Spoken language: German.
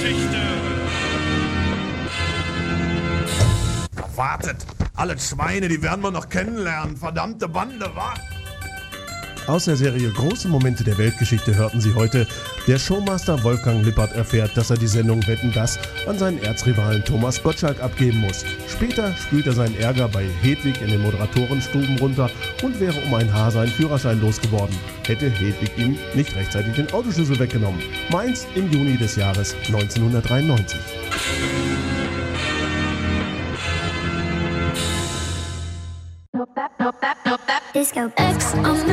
Weltgeschichte. Wartet, alle Schweine, die werden wir noch kennenlernen. Verdammte Bande, wa? Aus der Serie Große Momente der Weltgeschichte hörten Sie heute: Der Showmaster Wolfgang Lippert erfährt, dass er die Sendung Wetten, dass an seinen Erzrivalen Thomas Gottschalk abgeben muss. Später spült er seinen Ärger bei Hedwig in den Moderatorenstuben runter und wäre um ein Haar seinen Führerschein losgeworden, hätte Hedwig ihm nicht rechtzeitig den Autoschlüssel weggenommen. Mainz im Juni des Jahres 1993. Disco X on